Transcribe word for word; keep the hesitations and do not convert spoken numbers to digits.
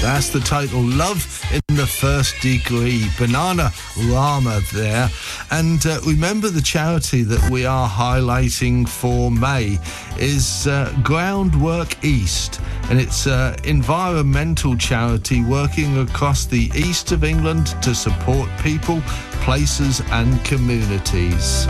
That's the title, Love in the First Degree. Bananarama there. And uh, remember, the charity that we are highlighting for May is uh, Groundwork East. And it's an environmental charity working across the east of England to support people, places and communities.